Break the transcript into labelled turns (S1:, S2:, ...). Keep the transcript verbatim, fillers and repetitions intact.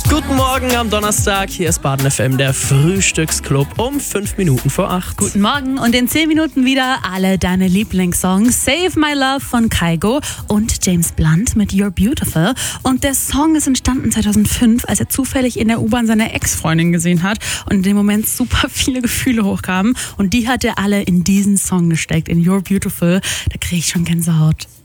S1: Guten Morgen am Donnerstag, hier ist Baden F M, der Frühstücksclub um fünf Minuten vor acht.
S2: Guten Morgen und in zehn Minuten wieder alle deine Lieblingssongs. Save My Love von Kygo und James Blunt mit You're Beautiful. Und der Song ist entstanden zweitausendfünf, als er zufällig in der U-Bahn seine Ex-Freundin gesehen hat und in dem Moment super viele Gefühle hochkamen. Und die hat er alle in diesen Song gesteckt, in You're Beautiful. Da kriege ich schon Gänsehaut.